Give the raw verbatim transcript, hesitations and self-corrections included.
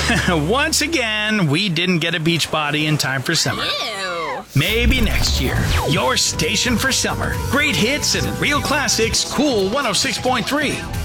Once again, we didn't get a beach body in time for summer. Ew. Maybe next year. Your station for summer. Great hits and real classics, Cool one oh six point three.